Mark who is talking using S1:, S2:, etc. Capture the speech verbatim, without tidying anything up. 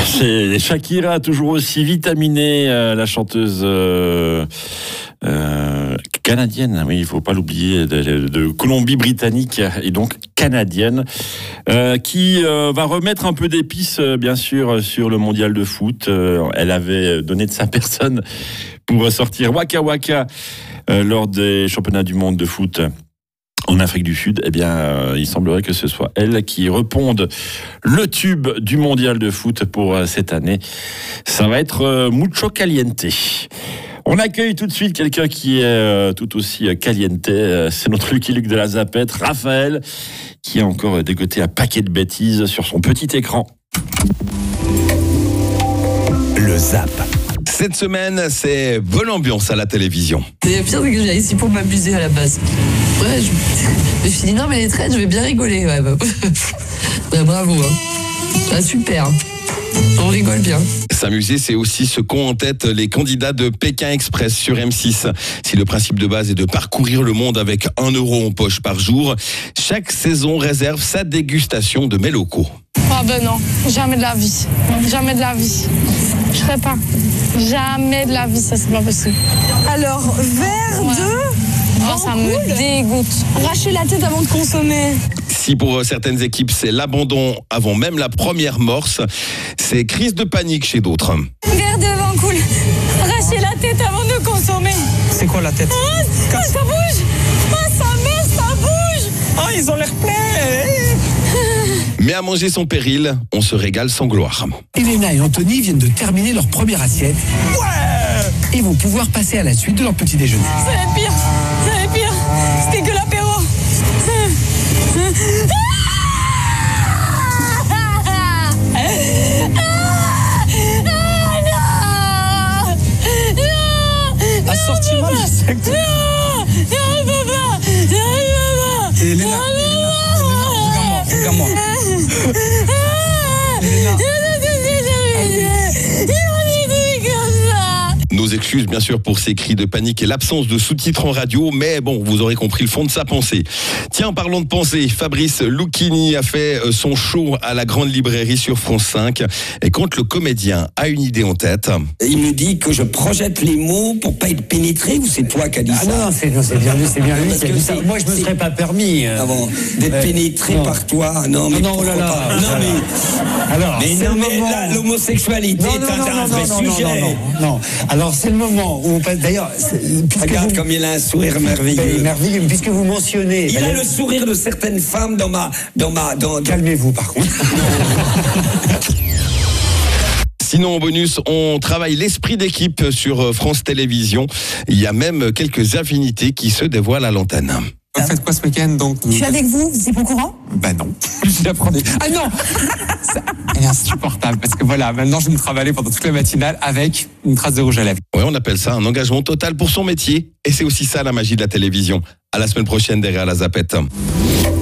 S1: C'est Shakira, toujours aussi vitaminée, euh, la chanteuse euh, euh, canadienne, oui, il ne faut pas l'oublier, de, de Colombie-Britannique et donc canadienne, euh, qui euh, va remettre un peu d'épices, euh, bien sûr, sur le mondial de foot. Euh, elle avait donné de sa personne pour sortir Waka Waka euh, lors des championnats du monde de foot en Afrique du Sud. Eh bien, euh, il semblerait que ce soit elle qui réponde le tube du mondial de foot pour euh, cette année. Ça va être euh, mucho caliente. On accueille tout de suite quelqu'un qui est euh, tout aussi euh, caliente. Euh, c'est notre Lucky Luke de la Zapette, Raphaël, qui a encore euh, dégoté un paquet de bêtises sur son petit écran.
S2: Le Zap. Cette semaine, c'est bonne ambiance à la télévision.
S3: Et le pire, c'est que je viens ici pour m'amuser à la base. Ouais, je, je me suis dit, non, mais les traites, je vais bien rigoler. Ouais, bah, bah, bravo. Hein. Ah, super. On rigole bien.
S2: S'amuser, c'est aussi ce qu'ont en tête les candidats de Pékin Express sur M six. Si le principe de base est de parcourir le monde avec un euro en poche par jour, chaque saison réserve sa dégustation de mets locaux.
S4: Ah ben non, jamais de la vie. Jamais de la vie. Je ferai pas. Jamais de la vie, ça c'est pas possible.
S5: Alors, verre
S4: Ouais.
S5: de...
S4: Oh, ça me dégoûte.
S5: Arracher la tête avant de consommer.
S2: Si pour certaines équipes, c'est l'abandon avant même la première morse, c'est crise de panique chez d'autres.
S5: Verre de vin cool. Arracher la tête avant de consommer.
S6: C'est quoi la tête?
S5: Oh, oh, ça bouge. Oh, ça merde, ça bouge.
S6: Ah, ils ont l'air pleins.
S2: Mais à manger son péril, on se régale sans gloire.
S7: Elena et Anthony viennent de terminer leur première assiette. Ouais. Et vont pouvoir passer à la suite de leur petit déjeuner.
S5: Ça va être pire. Ça va être pire. C'était que l'apéro.
S6: Assortiment du secte.
S5: Non, non, papa. Non, papa.
S6: Elena, Elena, regarde-moi, regarde-moi. Elena.
S2: Nos excuses bien sûr pour ces cris de panique et l'absence de sous-titres en radio, mais bon, vous aurez compris le fond de sa pensée. Tiens, parlons de pensée, Fabrice Lucchini a fait son show à la Grande Librairie sur France cinq, et quand le comédien a une idée en tête...
S8: Il me dit que je projette les mots pour pas être pénétré, ou c'est toi qui as dit
S9: ah
S8: ça?
S9: Non, c'est, non, c'est bien lui, c'est bien lui.
S8: Parce
S9: qui a
S8: que
S9: dit ça.
S8: c'est-
S9: Moi, je me
S8: c'est-
S9: serais pas permis. euh,
S8: Ah bon, d'être
S9: euh,
S8: pénétré
S9: non.
S8: par toi? Non, mais
S9: non, oh là
S8: pourquoi
S9: là,
S8: pas?
S9: oh
S8: Non,
S9: là là.
S8: mais...
S9: Alors,
S8: Mais
S9: c'est
S8: non,
S9: le
S8: mais
S9: moment-
S8: la- l'homosexualité
S9: Non,
S8: est
S9: non,
S8: un,
S9: non,
S8: un
S9: non,
S8: vrai
S9: non,
S8: sujet.
S9: non, non, non, non. Alors, c'est le moment où on passe. D'ailleurs, c'est- puisque
S8: Regarde
S9: vous,
S8: comme il a un sourire
S9: Ben,
S8: merveilleux.
S9: merveilleux, puisque vous mentionnez.
S8: Il
S9: ben,
S8: a le sourire de certaines femmes dans ma... Dans ma dans, dans-
S9: Calmez-vous, par contre.
S2: Sinon, en bonus, on travaille l'esprit d'équipe sur France Télévisions. Il y a même quelques affinités qui se dévoilent à l'antenne.
S6: Vous faites quoi ce week-end donc?
S5: Je suis avec vous, c'est pas au courant?
S6: Bah non, je l'apprenais. Ah non. Ça, elle est insupportable parce que voilà, maintenant je vais me travailler pendant toute la matinale avec une trace de rouge à lèvres.
S2: Ouais, on appelle ça un engagement total pour son métier. Et c'est aussi ça la magie de la télévision. À la semaine prochaine derrière la Zapette.